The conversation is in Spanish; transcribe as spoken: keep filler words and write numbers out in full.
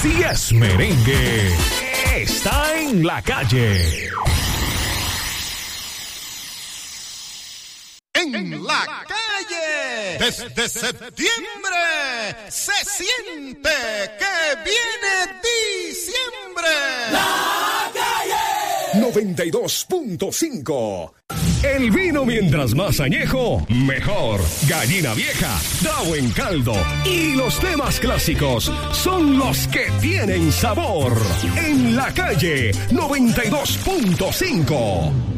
Si es merengue, está en la calle. En la calle, desde septiembre, se siente que viene diciembre. La calle noventa y dos punto cinco. El vino mientras más añejo, mejor. Gallina vieja, da buen caldo. Y los temas clásicos son los que tienen sabor. En la calle, noventa y dos punto cinco.